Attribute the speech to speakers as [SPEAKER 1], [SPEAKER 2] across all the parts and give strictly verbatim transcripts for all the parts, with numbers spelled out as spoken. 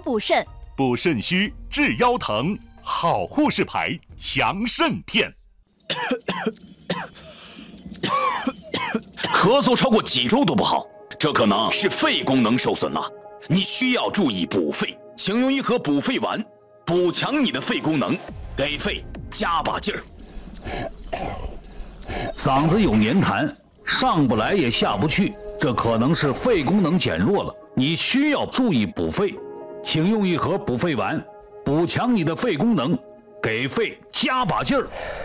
[SPEAKER 1] 补肾。
[SPEAKER 2] 补肾虚治腰疼，好护士牌强肾片。
[SPEAKER 3] 咳嗽超过几周都不好，这可能是肺功能受损了，你需要注意补肺，请用一盒补肺丸，补强你的肺功能，给肺加把劲儿。
[SPEAKER 4] 嗓子有黏痰，上不来也下不去，这可能是肺功能减弱了，你需要注意补肺，请用一盒补肺丸，补强你的肺功能，给肺加把劲儿。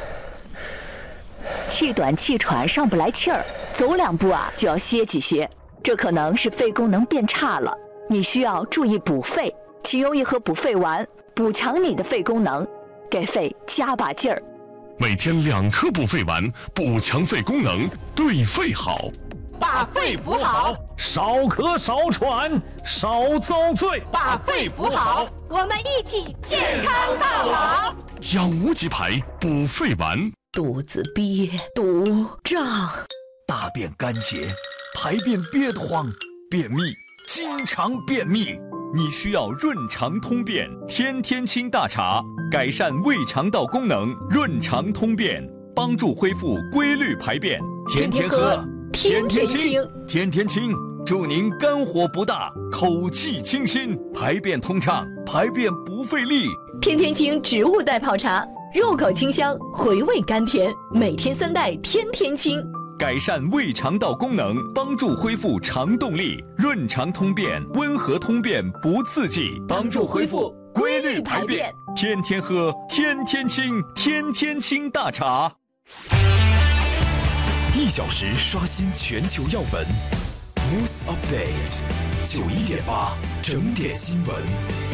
[SPEAKER 1] 气短气喘上不来气儿，走两步啊就要歇几歇，这可能是肺功能变差了，你需要注意补肺，请用一盒补肺丸，补强你的肺功能，给肺加把劲儿。
[SPEAKER 5] 每天两颗补肺丸，补强肺功能，对肺好。
[SPEAKER 6] 把肺补好，
[SPEAKER 4] 少咳少喘少遭罪。
[SPEAKER 6] 把肺补好，
[SPEAKER 7] 我们一起健康到老。
[SPEAKER 5] 养无极牌补肺丸。
[SPEAKER 1] 肚子憋肚胀，
[SPEAKER 8] 大便干结，排便憋得慌，便秘，经常便秘，你需要润肠通便天天清大茶，改善胃肠道功能，润肠通便，帮助恢复规律排便。天天喝，天天清，天天清，祝您肝火不大，口气清新，排便通畅，排便不费力。
[SPEAKER 9] 天天清植物代泡茶，入口清香，回味甘甜，每天三代，天天清。
[SPEAKER 8] 改善胃肠道功能，帮助恢复肠动力，润肠通便，温和通便不刺激，帮助恢复规律排便。天天喝，天天清，天天清大茶。
[SPEAKER 10] 一小时刷新全球要闻 ，News Update， 九一点八整点新闻。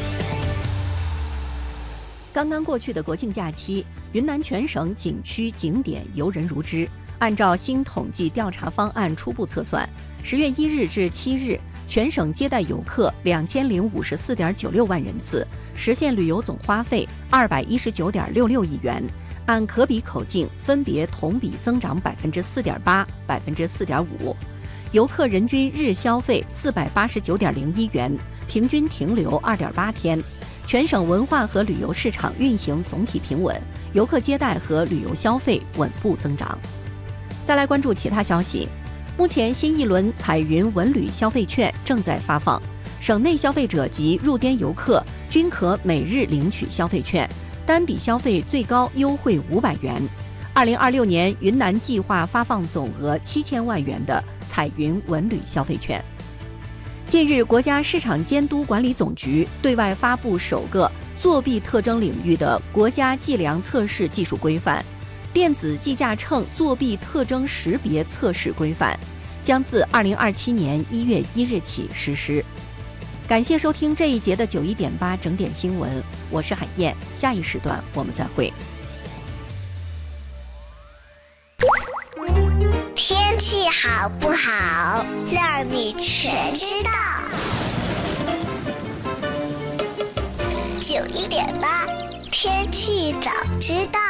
[SPEAKER 11] 刚刚过去的国庆假期，云南全省景区景点游人如织。按照新统计调查方案初步测算，十月一日至七日，全省接待游客两千零五十四点九六万人次，实现旅游总花费二百一十九点六六亿元。按可比口径，分别同比增长百分之四点八、百分之四点五。游客人均日消费四百八十九点零一元，平均停留二点八天。全省文化和旅游市场运行总体平稳，游客接待和旅游消费稳步增长。再来关注其他消息，目前新一轮彩云文旅消费券正在发放，省内消费者及入滇游客均可每日领取消费券，单笔消费最高优惠五百元。二零二六年，云南计划发放总额七千万元的彩云文旅消费券。近日，国家市场监督管理总局对外发布首个作弊特征领域的国家计量测试技术规范。电子计价秤作弊特征识别测试规范将自二零二七年一月一日起实施。感谢收听这一节的九一点八整点新闻，我是海燕，下一时段我们再会。
[SPEAKER 12] 天气好不好，让你全知道。九一点八，天气早知道。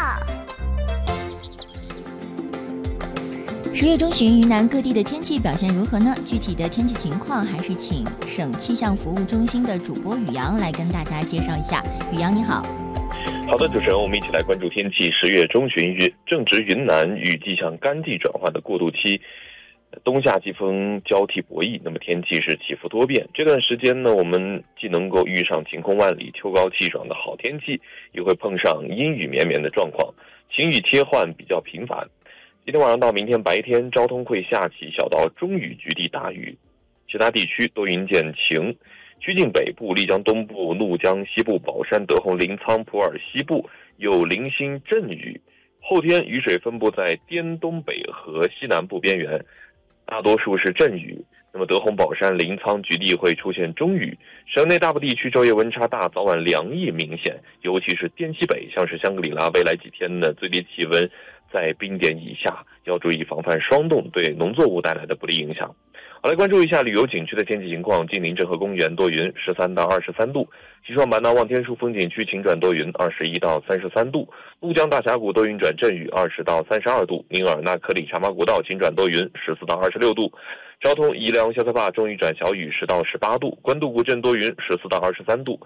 [SPEAKER 13] 十月中旬，云南各地的天气表现如何呢？具体的天气情况，还是请省气象服务中心的主播宇阳来跟大家介绍一下。宇阳你好。
[SPEAKER 14] 好的，主持人，我们一起来关注天气。十月中旬，正值云南雨季向干季转换的过渡期，冬夏季风交替博弈，那么天气是起伏多变。这段时间呢，我们既能够遇上晴空万里、秋高气爽的好天气，也会碰上阴雨绵绵的状况，晴雨切换比较频繁。今天晚上到明天白天，昭通会下起小到中雨，局地大雨，其他地区多云见晴。曲靖北部、丽江东部、怒江西部、保山、德宏、临沧、普洱西部有零星阵雨。后天雨水分布在滇东北和西南部边缘，大多数是阵雨。那么德宏、保山、临沧局地会出现中雨。省内大部地区昼夜温差大，早晚凉意明显，尤其是滇西北，像是香格里拉，未来几天的最低气温在冰点以下，要注意防范霜冻对农作物带来的不利影响。好，来关注一下旅游景区的天气情况。晋宁镇河公园多云，十三到二十三度；西双版纳望天树风景区晴转多云，二十一到三十三度；怒江大峡谷多云转阵雨，二十到三十二度；宁尔纳克里茶马古道晴转多云，十四到二十六度；昭通宜良肖特坝中雨转小雨，十到十八度；官渡古镇多云，十四到二十三度；